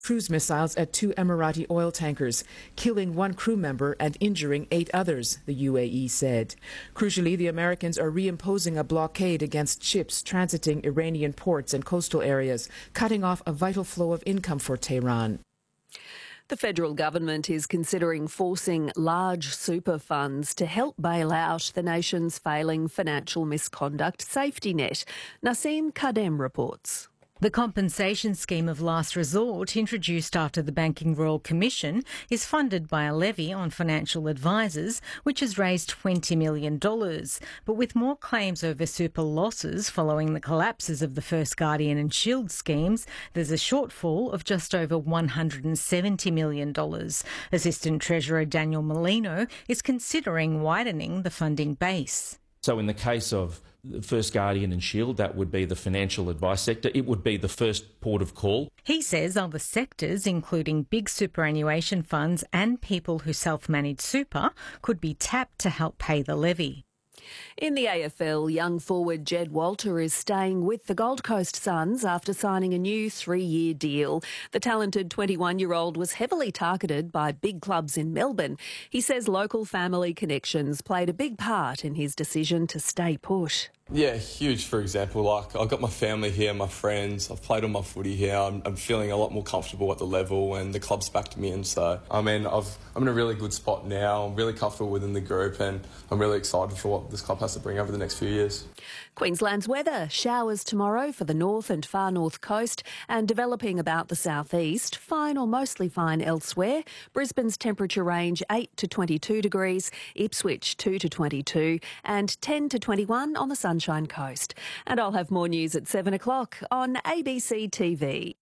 cruise missiles at 2 Emirati oil tankers, killing 1 crew member and injuring 8 others, the UAE said. Crucially, the Americans are reimposing a blockade against ships transiting Iranian ports and coastal areas, cutting off a vital flow of income for Tehran. The federal government is considering forcing large super funds to help bail out the nation's failing financial misconduct safety net. Naseem Kadem reports. The compensation scheme of last resort, introduced after the Banking Royal Commission, is funded by a levy on financial advisors, which has raised $20 million. But with more claims over super losses following the collapses of the First Guardian and Shield schemes, there's a shortfall of just over $170 million. Assistant Treasurer Daniel Molino is considering widening the funding base. So in the case of First Guardian and Shield, that would be the financial advice sector. It would be the first port of call. He says other sectors, including big superannuation funds and people who self-manage super, could be tapped to help pay the levy. In the AFL, young forward Jed Walter is staying with the Gold Coast Suns after signing a new 3-year deal. The talented 21-year-old was heavily targeted by big clubs in Melbourne. He says local family connections played a big part in his decision to stay put. Yeah, huge. For example, I've got my family here, my friends. I've played all my footy here. I'm feeling a lot more comfortable at the level, and the club's backed me in. So, I'm in a really good spot now. I'm really comfortable within the group, and I'm really excited for what this club has to bring over the next few years. Queensland's weather: showers tomorrow for the north and far north coast, and developing about the southeast. Fine or mostly fine elsewhere. Brisbane's temperature range 8 to 22 degrees, Ipswich 2 to 22, and 10 to 21 on the Sunshine Coast. And I'll have more news at 7 o'clock on ABC TV.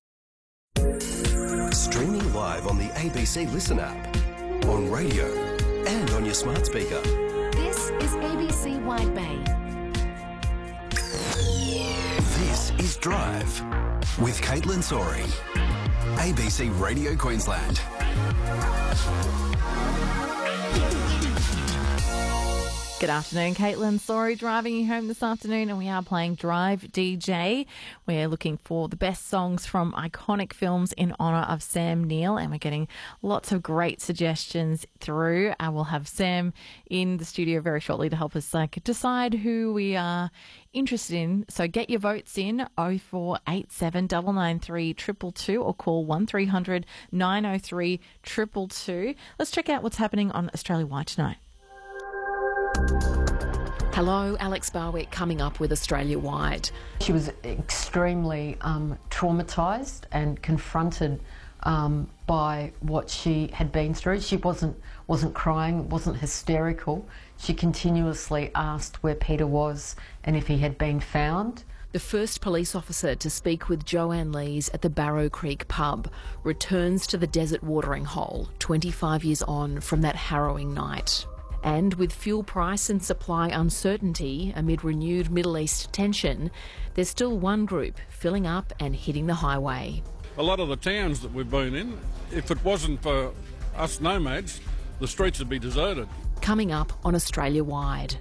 Streaming live on the ABC Listen app, on radio and on your smart speaker. This is ABC Wide Bay. This is Drive with Caitlin Sorey. ABC Radio Queensland. Good afternoon, Caitlin Sorey driving you home this afternoon, and we are playing Drive DJ. We're looking for the best songs from iconic films in honour of Sam Neill, and we're getting lots of great suggestions through. We'll have Sam in the studio very shortly to help us decide who we are interested in. So get your votes in 0487 993 222 or call 1300 903 222. Let's check out what's happening on Australia Wide tonight. Hello, Alex Barwick coming up with Australia Wide. She was extremely traumatised and confronted by what she had been through. She wasn't crying, wasn't hysterical. She continuously asked where Peter was and if he had been found. The first police officer to speak with Joanne Lees at the Barrow Creek pub returns to the desert watering hole 25 years on from that harrowing night. And with fuel price and supply uncertainty amid renewed Middle East tension, there's still one group filling up and hitting the highway. A lot of the towns that we've been in, if it wasn't for us nomads, the streets would be deserted. Coming up on Australia Wide.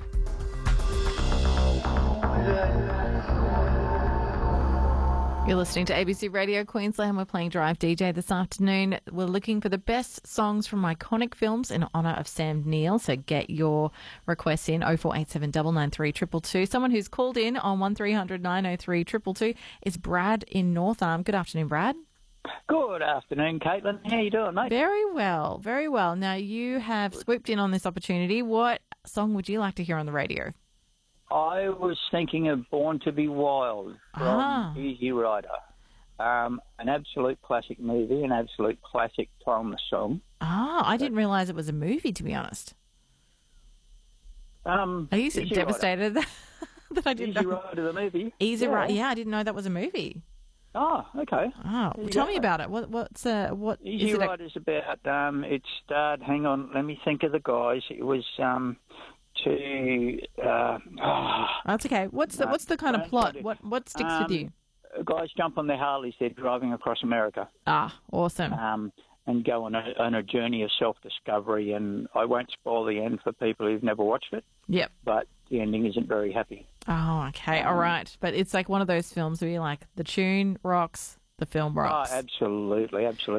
You're listening to ABC Radio Queensland. We're playing Drive DJ this afternoon. We're looking for the best songs from iconic films in honour of Sam Neill. So get your requests in 0487 993 222. Someone who's called in on 1300 903 222 is Brad in North Arm. Good afternoon, Brad. Good afternoon, Caitlin. How you doing, mate? Very well, very well. Now, you have swooped in on this opportunity. What song would you like to hear on the radio? I was thinking of Born to be Wild from Easy Rider. An absolute classic movie, an absolute classic timeless song. I didn't realise it was a movie, to be honest. Are you devastated that I didn't know? Easy Rider, the movie. Easy Rider, yeah, I didn't know that was a movie. Oh, okay. Oh, well, tell me about it. What Easy Rider's about? It starred. Hang on, let me think of the guys. It was That's okay. What's the kind of plot? What sticks with you? Guys jump on their Harleys. They're driving across America. Awesome. And go on a journey of self-discovery. And I won't spoil the end for people who've never watched it. Yep. But the ending isn't very happy. Oh, okay. All right. But it's like one of those films where you're like, the tune rocks, the film rocks. Oh, absolutely.